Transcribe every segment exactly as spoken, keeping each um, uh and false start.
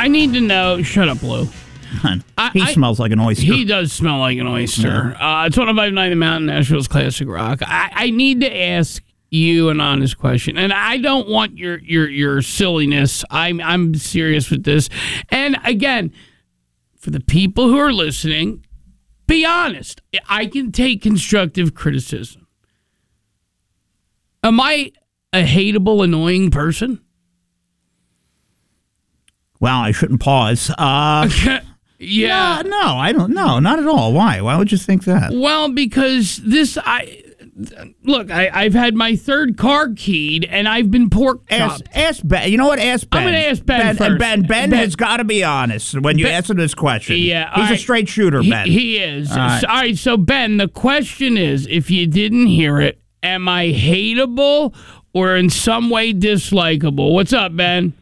I need to know. Shut up, Lou. I, he I, smells like an oyster. He does smell like an oyster. Yeah. Uh, it's one oh five point nine The Mountain, Nashville's Classic Rock. I, I need to ask you an honest question, and I don't want your your your silliness. I'm I'm serious with this. And again, for the people who are listening, be honest. I can take constructive criticism. Am I a hateable, annoying person? Well, I shouldn't pause. Uh, yeah. No, no, I don't know. Not at all. Why? Why would you think that? Well, because this, I look, I, I've had my third car keyed, and I've been pork chopped. Ask, ask Ben. You know what? Ask Ben. I'm going to ask Ben, Ben first. And Ben, Ben, Ben has got to be honest when you Ben, answer this question. Yeah. He's right. a straight shooter, he, Ben. He is. All right. So, all right, so Ben, the question is, if you didn't hear it, am I hateable or in some way dislikable? What's up, Ben?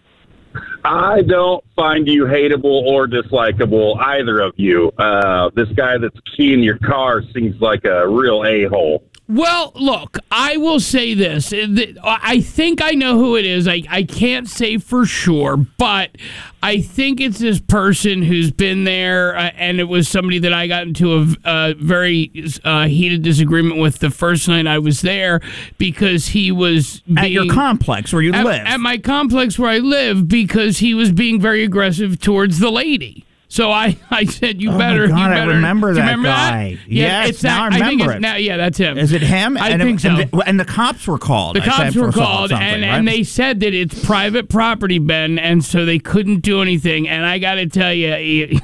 I don't find you hateable or dislikable, either of you. Uh, this guy that's keying your car seems like a real a-hole. Well, look, I will say this. I think I know who it is. I, I can't say for sure, but I think it's this person who's been there, uh, and it was somebody that I got into a, a very uh, heated disagreement with the first night I was there because he was being, at your complex where you at, live. At my complex where I live because he was being very aggressive towards the lady. So I, I said, you oh better. My God, you better. I remember do you that remember guy. That? Yeah, yes, it's now that, I remember I think it. It's, now, yeah, that's him. Is it him? I and think it, so. And the, and the cops were called. The I cops were called, and, right? and they said that it's private property, Ben, and so they couldn't do anything. And I got to tell you,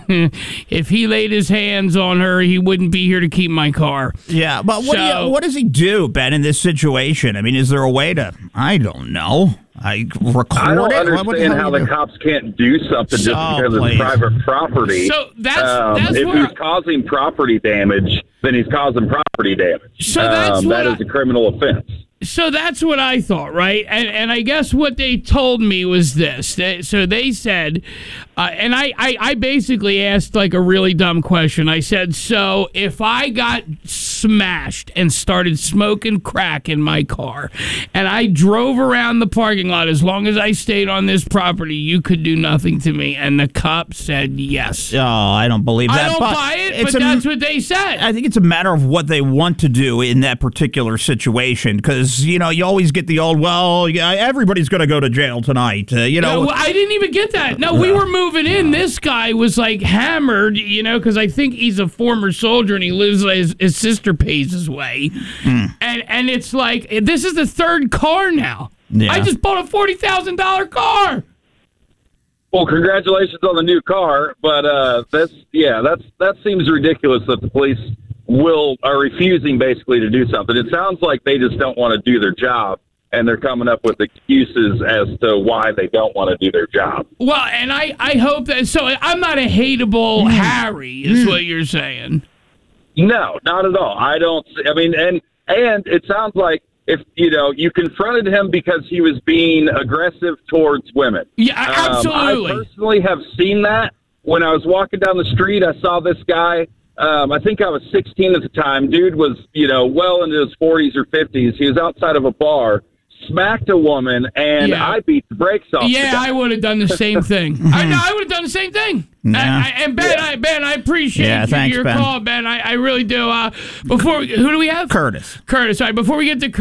if he laid his hands on her, he wouldn't be here to keep my car. Yeah, but what, so, do you, what does he do, Ben, in this situation? I mean, is there a way to, I don't know, I record I don't it? understand the how the do? cops can't do something just oh, because please. it's private property. So that's, um, that's if where, he's causing property damage, then he's causing property damage. So that's um, what that I, is a criminal offense. So that's what I thought, right? And and I guess what they told me was this. They, so they said, uh, and I, I, I basically asked like a really dumb question. I said, so if I got smashed and started smoking crack in my car and I drove around the parking lot, as long as I stayed on this property, you could do nothing to me. And the cop said yes. Oh, I don't believe that. I don't but buy it, but a, that's what they said. I think it's a matter of what they want to do in that particular situation because, you know, you always get the old, well, yeah, everybody's going to go to jail tonight. Uh, you know, no, I didn't even get that. No, we were moving in. This guy was like hammered, you know, because I think he's a former soldier and he lives, his, his sister pays his way. Mm. And and it's like, this is the third car now. Yeah. I just bought a forty thousand dollars car. Well, congratulations on the new car, but uh, that's yeah, that's that seems ridiculous that the police will are refusing basically to do something. It sounds like they just don't want to do their job, and they're coming up with excuses as to why they don't want to do their job. Well, and I, I hope that so I'm not a hateable mm. Harry, is mm. what you're saying. No, not at all. I don't. I mean, and and it sounds like if you know you confronted him because he was being aggressive towards women. Yeah, absolutely. Um, I personally have seen that when I was walking down the street. I saw this guy. Um, I think I was sixteen at the time. Dude was, you know, well into his forties or fifties. He was outside of a bar, smacked a woman, and yeah. I beat the brakes off. Yeah, I would have done the same thing. I know I would have done the same thing. Yeah. I, I, and Ben, yeah. I, Ben, I appreciate yeah, your, thanks, your Ben. call, Ben. I, I really do. Uh, before who do we have? Curtis. Curtis. All right. Before we get to Curtis.